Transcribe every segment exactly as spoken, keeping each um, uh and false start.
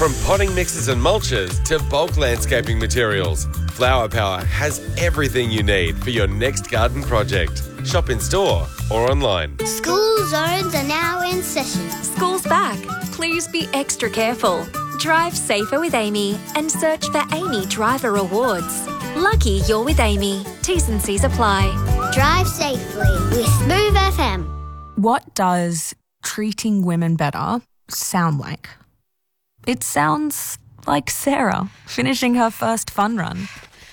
From potting mixes and mulches to bulk landscaping materials, Flower Power has everything you need for your next garden project. Shop in store or online. School zones are now in session. School's back. Please be extra careful. Drive safer with Amy and search for Amy Driver Awards. Lucky you're with Amy. T's and C's apply. Drive safely with Smooth F M. What does treating women better sound like? It sounds like Sarah finishing her first fun run.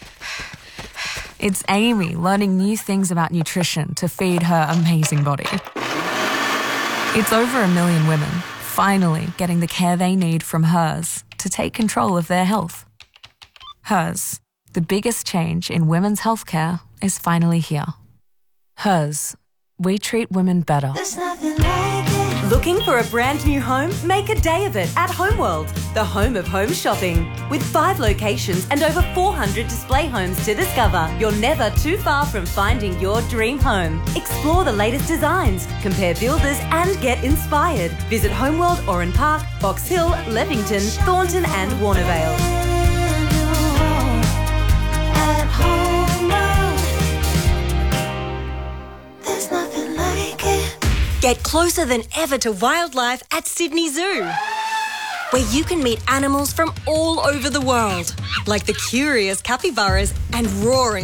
It's Amy learning new things about nutrition to feed her amazing body. It's over a million women finally getting the care they need from Hers to take control of their health. Hers, the biggest change in women's healthcare, is finally here. Hers, we treat women better. There's nothing like it. Looking for a brand new home? Make a day of it at Homeworld, the home of home shopping. With five locations and over four hundred display homes to discover, you're never too far from finding your dream home. Explore the latest designs, compare builders and get inspired. Visit Homeworld Oran Park, Box Hill, Levington, Thornton and Warnervale. Get closer than ever to wildlife at Sydney Zoo, where you can meet animals from all over the world, like the curious capybaras and roaring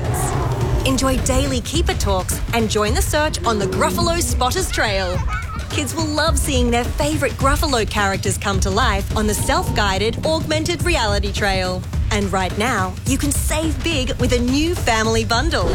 lions. Enjoy daily keeper talks and join the search on the Gruffalo Spotters Trail. Kids will love seeing their favourite Gruffalo characters come to life on the self-guided augmented reality trail. And right now, you can save big with a new family bundle.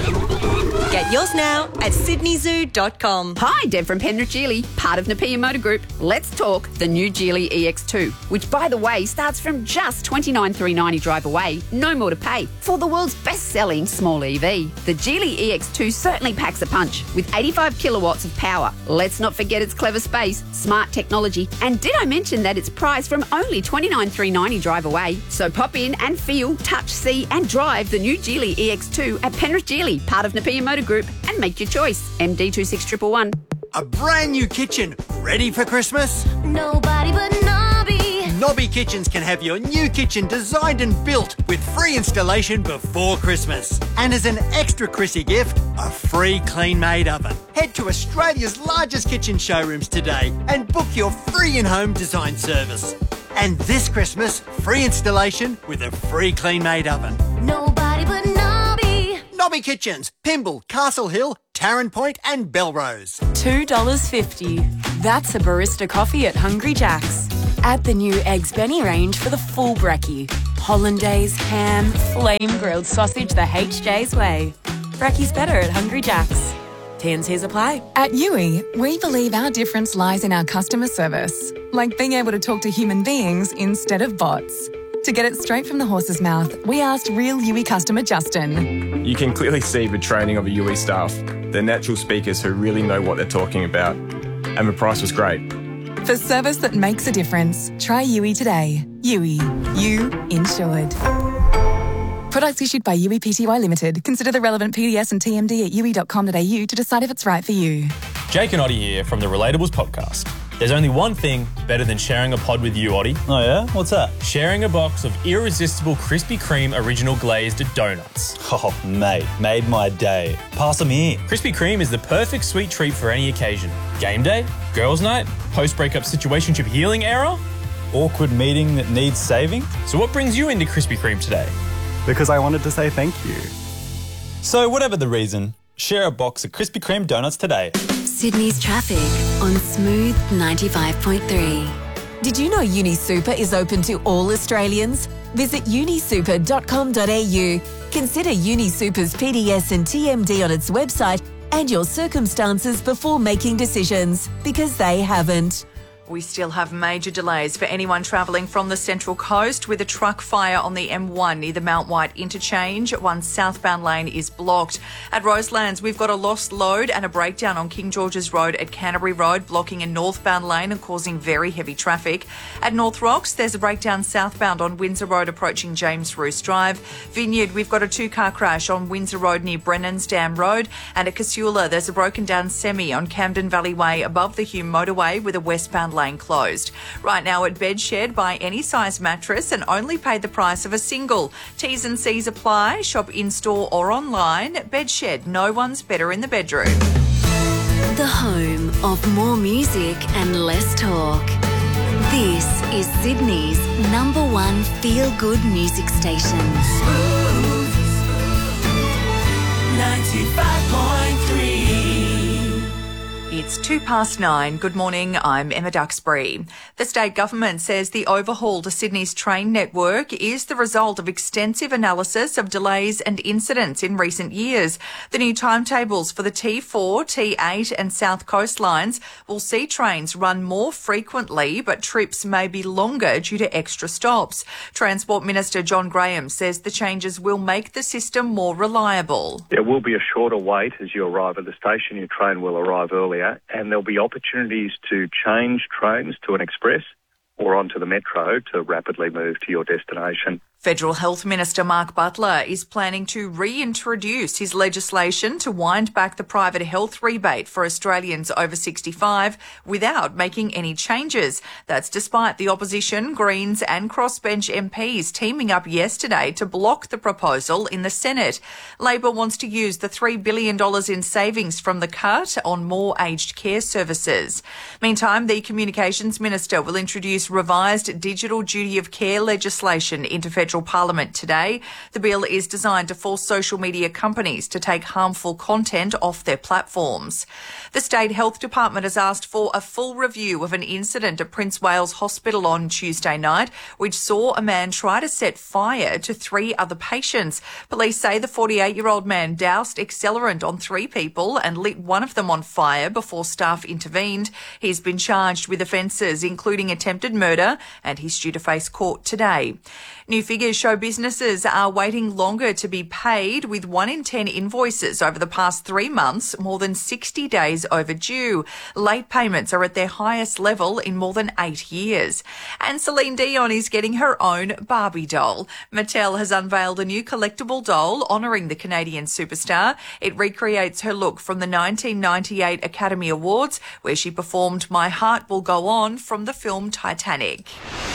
Get yours now at sydney zoo dot com. Hi, Deb from Penrith Geely, part of Napier Motor Group. Let's talk the new Geely E X two, which, by the way, starts from just twenty-nine thousand three hundred ninety drive away, no more to pay, for the world's best-selling small E V. The Geely E X two certainly packs a punch, with eighty-five kilowatts of power. Let's not forget its clever space, smart technology, and did I mention that it's priced from only twenty-nine thousand three hundred ninety drive away? So pop in and feel, touch, see and drive the new Geely E X two at Penrith Geely, part of Napier Motor Group, and make your choice. M D two six one one one. A brand new kitchen, ready for Christmas? Nobody but Nobby. Nobby Kitchens can have your new kitchen designed and built with free installation before Christmas. And as an extra Chrissy gift, a free clean-made oven. Head to Australia's largest kitchen showrooms today and book your free in-home design service. And this Christmas, free installation with a free clean-made oven. Nobody but Nobby. Nobby Kitchens, Pymble, Castle Hill, Tarrant Point and Belrose. two dollars fifty. That's a barista coffee at Hungry Jack's. Add the new Eggs Benny range for the full brekkie. Hollandaise, ham, flame-grilled sausage the H J's way. Brekkie's better at Hungry Jack's. T and C's apply. At Yui, we believe our difference lies in our customer service, like being able to talk to human beings instead of bots. To get it straight from the horse's mouth, we asked real Yui customer Justin. You can clearly see the training of the Yui staff. They're natural speakers who really know what they're talking about. And the price was great. For service that makes a difference, try Yui today. Yui, you insured. Products issued by Yui Pty Limited. Consider the relevant P D S and T M D at yui dot com dot a u to decide if it's right for you. Jake and Oddie here from the Relatables podcast. There's only one thing better than sharing a pod with you, Oddie. Oh yeah? What's that? Sharing a box of irresistible Krispy Kreme original glazed donuts. Oh, mate, made my day. Pass them here. Krispy Kreme is the perfect sweet treat for any occasion. Game day, girls' night, post-breakup situationship healing era, awkward meeting that needs saving. So what brings you into Krispy Kreme today? Because I wanted to say thank you. So whatever the reason, share a box of Krispy Kreme donuts today. Sydney's traffic on Smooth ninety-five point three. Did you know UniSuper is open to all Australians? Visit uni super dot com dot a u. Consider UniSuper's P D S and T M D on its website and your circumstances before making decisions, because they haven't. We still have major delays for anyone travelling from the Central Coast with a truck fire on the M one near the Mount White interchange. One southbound lane is blocked. At Roselands, we've got a lost load and a breakdown on King George's Road at Canterbury Road, blocking a northbound lane and causing very heavy traffic. At North Rocks, there's a breakdown southbound on Windsor Road approaching James Roos Drive. Vineyard, we've got a two-car crash on Windsor Road near Brennan's Dam Road. And at Casula, there's a broken down semi on Camden Valley Way above the Hume Motorway with a westbound lane Lane closed. Right now at Bedshed, buy any size mattress and only pay the price of a single. T's and C's apply. Shop in-store or online. Bedshed, no one's better in the bedroom. The home of more music and less talk. This is Sydney's number one feel-good music station. ninety-five point three. It's two past nine. Good morning, I'm Emma Duxbury. The state government says the overhaul to Sydney's train network is the result of extensive analysis of delays and incidents in recent years. The new timetables for the T four, T eight and South Coast lines will see trains run more frequently, but trips may be longer due to extra stops. Transport Minister John Graham says the changes will make the system more reliable. There will be a shorter wait as you arrive at the station. Your train will arrive earlier, and there'll be opportunities to change trains to an express or onto the metro to rapidly move to your destination. Federal Health Minister Mark Butler is planning to reintroduce his legislation to wind back the private health rebate for Australians over sixty-five without making any changes. That's despite the opposition, Greens and crossbench M Ps teaming up yesterday to block the proposal in the Senate. Labor wants to use the three billion dollars in savings from the cut on more aged care services. Meantime, the Communications Minister will introduce revised digital duty of care legislation into federal Parliament today. The bill is designed to force social media companies to take harmful content off their platforms. The State Health Department has asked for a full review of an incident at Prince Wales Hospital on Tuesday night, which saw a man try to set fire to three other patients. Police say the forty-eight-year-old man doused accelerant on three people and lit one of them on fire before staff intervened. He's been charged with offences including attempted murder, and he's due to face court today. New figures show businesses are waiting longer to be paid, with one in ten invoices over the past three months more than sixty days overdue. Late payments are at their highest level in more than eight years. And Celine Dion is getting her own Barbie doll. Mattel has unveiled a new collectible doll honouring the Canadian superstar. It recreates her look from the nineteen ninety-eight Academy Awards, where she performed My Heart Will Go On from the film Titanic.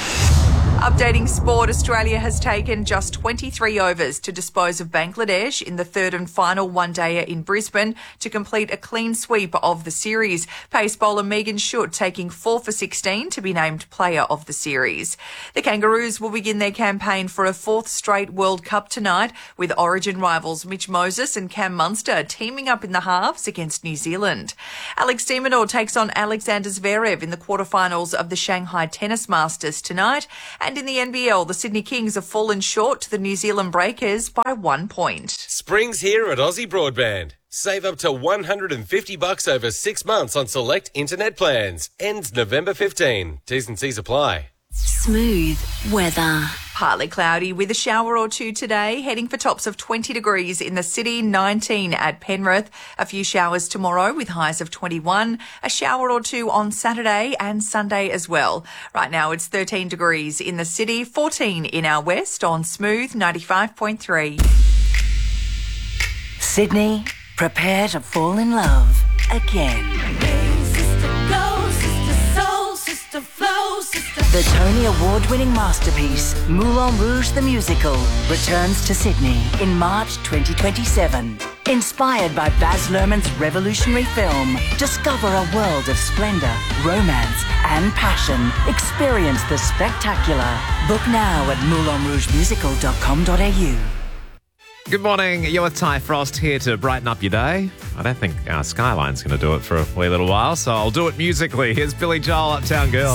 Updating sport, Australia has taken just twenty-three overs to dispose of Bangladesh in the third and final one-dayer in Brisbane to complete a clean sweep of the series. Pace bowler Megan Schutt taking four for sixteen to be named player of the series. The Kangaroos will begin their campaign for a fourth straight World Cup tonight, with Origin rivals Mitch Moses and Cam Munster teaming up in the halves against New Zealand. Alex de Minaur takes on Alexander Zverev in the quarterfinals of the Shanghai Tennis Masters tonight. And in the N B L, the Sydney Kings have fallen short to the New Zealand Breakers by one point. Spring's here at Aussie Broadband. Save up to one hundred fifty bucks over six months on select internet plans. Ends November fifteenth. T's and C's apply. Smooth weather. Partly cloudy with a shower or two today, heading for tops of twenty degrees in the city, nineteen at Penrith. A few showers tomorrow with highs of twenty-one. A shower or two on Saturday and Sunday as well. Right now it's thirteen degrees in the city, fourteen in our west on Smooth ninety-five point three. Sydney, prepare to fall in love again. The Tony Award-winning masterpiece, Moulin Rouge the Musical, returns to Sydney in March twenty twenty-seven. Inspired by Baz Luhrmann's revolutionary film, discover a world of splendour, romance and passion. Experience the spectacular. Book now at moulin rouge musical dot com dot a u. Good morning, you're with Ty Frost here to brighten up your day. I don't think our Skyline's going to do it for a wee little while, so I'll do it musically. Here's Billy Joel, Uptown Girl.